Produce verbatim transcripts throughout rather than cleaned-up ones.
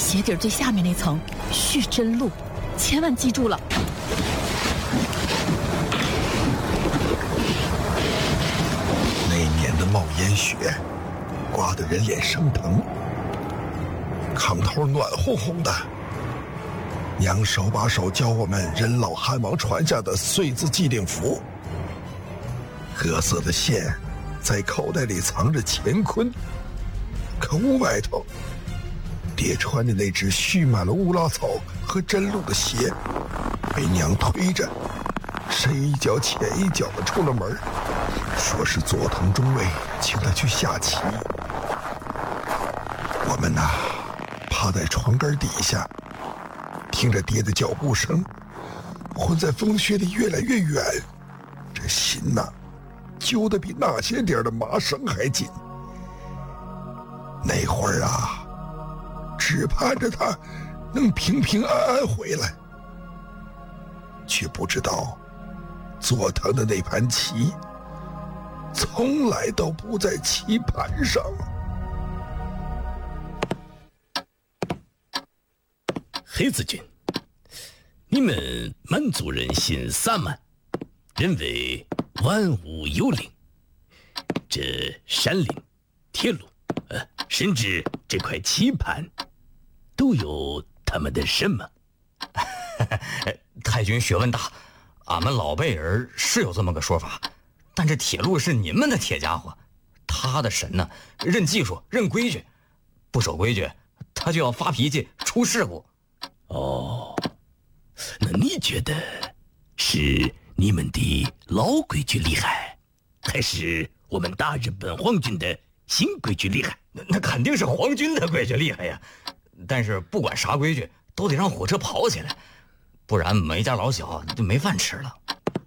鞋底最下面那层续真露，千万记住了。 那年的冒烟雪，刮得人脸生疼。炕头暖烘烘的，娘手把手教我们人老汉王传下的岁字祭令符。褐色的线在口袋里藏着乾坤，可屋外头，爹穿的那只蓄满了乌拉草和真露的鞋，被娘推着，深一脚浅一脚的出了门，说是佐藤中尉请他去下棋。我们呐、啊，趴在床根底下，听着爹的脚步声，混在风雪里越来越远，这心呐、啊，揪得比那些点的麻绳还紧。那会儿啊，只盼着他能平平安安回来，却不知道佐藤的那盘棋从来都不在棋盘上。 黑子君，你们满族人信萨满，认为万物有灵，这山林、铁路，呃，甚至这块棋盘，都有他们的神吗？ 太君学问大，俺们老辈人是有这么个说法，但这铁路是您们的铁家伙，他的神呢，认技术、认规矩，不守规矩，他就要发脾气、出事故。 哦，那你觉得是你们的老规矩厉害，还是我们大日本皇军的新规矩厉害？ 那那肯定是皇军的规矩厉害呀！但是不管啥规矩，都得让火车跑起来，不然每家老小就没饭吃了。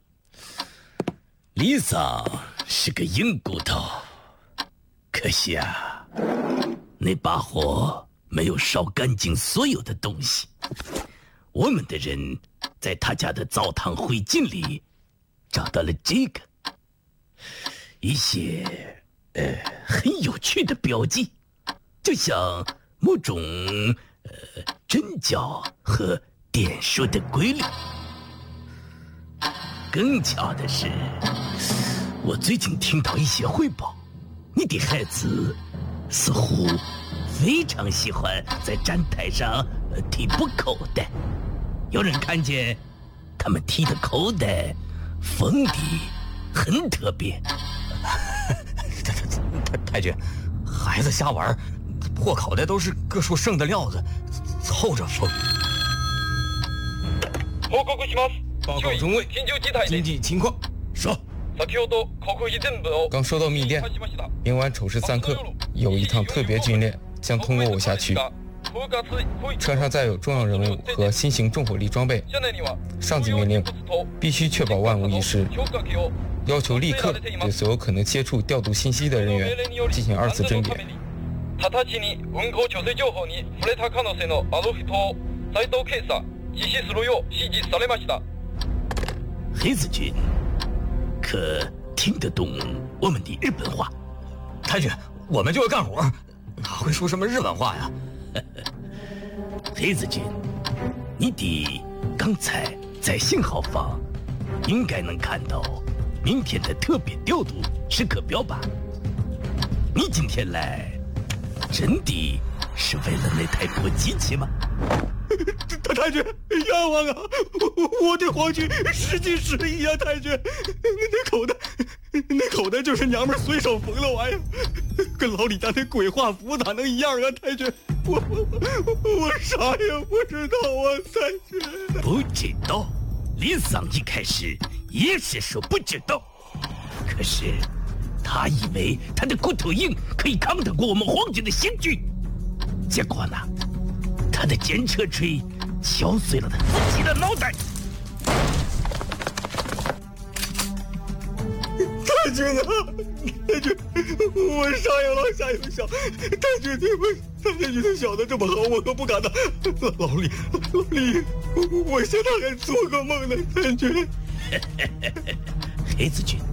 李桑是个硬骨头，可惜啊，那把火没有烧干净所有的东西。我们的人在他家的澡堂灰烬里找到了这个一些呃很有趣的标记，就像某种呃针脚和点数的规律。更巧的是，我最近听到一些汇报，你的孩子似乎非常喜欢在站台上踢布口袋，有人看见他们踢的口袋缝的很特别。 太君，孩子瞎玩，破口袋都是各处剩的料子，凑着缝。 报告します。 报告中尉，经济情况。 说。 刚收到密电，明晚丑时三刻有一趟特别军练将通过我辖区，车上载有重要人物和新型重火力装备。上级命令必须确保万无一失，要求立刻对所有可能接触调度信息的人员进行二次甄别。 直ちに運行調整情報に触れた可能性のある人を再度検査実施するよう指示されました。 黑子君可听得懂我们的日本话？ 太君，我们就是干活，哪会说什么日本话呀？ 黑子君，你的刚才在信号房应该能看到明天的特别调度时刻表吧？你今天来真的是为了那台破机器吗？ 太太君，冤枉啊！我我对皇军失敬失仪啊！太君，那口袋，那口袋就是娘们随手缝的玩意儿，跟老李家那鬼画符咋能一样啊？太君，我我我啥也不知道啊！太君， 不知道。李桑一开始也是说不知道，可是他以为他的骨头硬，可以扛得过我们皇军的刑具，结果呢？他的尖车锤敲碎了他自己的脑袋。 太君啊，太君，我上有老下有小，太君你们太君他小的这么好，我可不敢当。老李，老李，我现在还做个梦呢，太君。 黑子君，